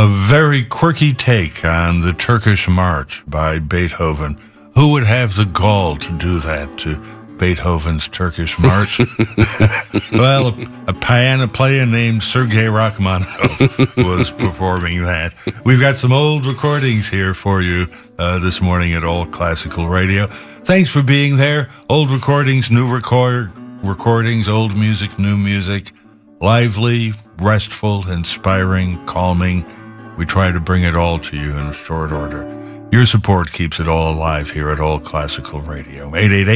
A very quirky take on the Turkish March by Beethoven. Who would have the gall to do that to Beethoven's Turkish March? Well, a piano player named Sergei Rachmaninoff was performing that. We've got some old recordings here for you this morning at All Classical Radio. Thanks for being there. Old recordings, new recordings, old music, new music. Lively, restful, inspiring, calming. We try to bring it all to you in short order. Your support keeps it all alive here at All Classical Radio.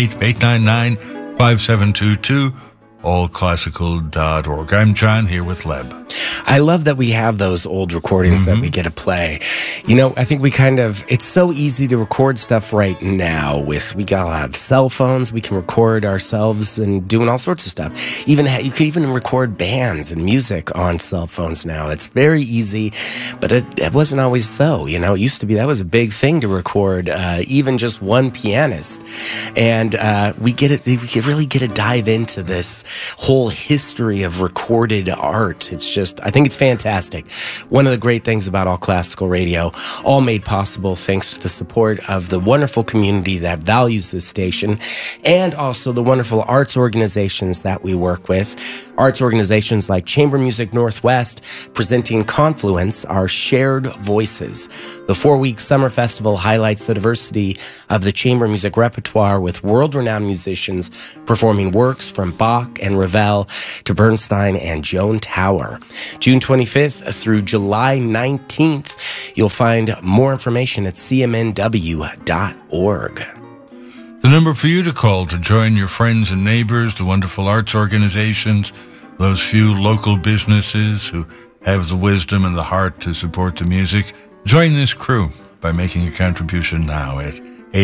888-899-5722, allclassical.org. I'm John, here with Leb. I love that we have those old recordings that we get to play. You know, I think it's so easy to record stuff right now. We gotta have cell phones. We can record ourselves and doing all sorts of stuff. You could even record bands and music on cell phones now. It's very easy, but it wasn't always so. You know, it used to be that was a big thing to record, even just one pianist. And we could really get a dive into this whole history of recorded art. I think it's fantastic. One of the great things about All Classical Radio, all made possible thanks to the support of the wonderful community that values this station, and also the wonderful arts organizations that we work with. Arts organizations like Chamber Music Northwest, presenting Confluence, our shared voices. The 4-week summer festival highlights the diversity of the chamber music repertoire, with world-renowned musicians performing works from Bach and Ravel to Bernstein and Joan Tower. June 25th through July 19th. You'll find more information at cmnw.org. The number for you to call to join your friends and neighbors, the wonderful arts organizations, those few local businesses who have the wisdom and the heart to support the music. Join this crew by making a contribution now at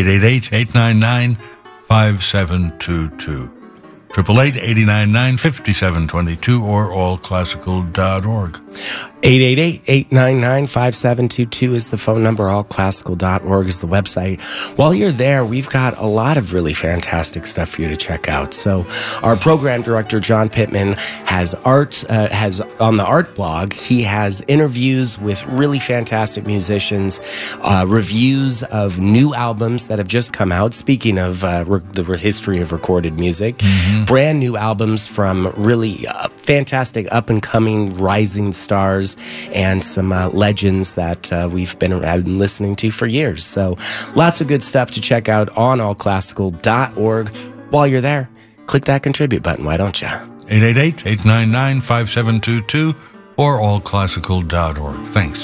888-899-5722. 888-899-5722 or allclassical.org. 888-899-5722 is the phone number. Allclassical.org is the website. While you're there, we've got a lot of really fantastic stuff for you to check out. So our program director, John Pittman, has on the art blog, he has interviews with really fantastic musicians, reviews of new albums that have just come out. Speaking of the history of recorded music, brand new albums from really fantastic up-and-coming rising stars and some legends that we've been listening to for years. So lots of good stuff to check out on allclassical.org. While you're there, click that contribute button, why don't you? 888-899-5722 or allclassical.org. Thanks.